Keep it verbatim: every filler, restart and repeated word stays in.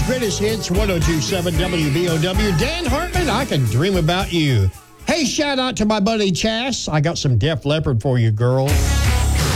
Greatest Hits, one oh two point seven W B O W. Dan Hartman, I Can Dream About You. Hey, shout out to my buddy Chas. I got some Def Leppard for you, girl.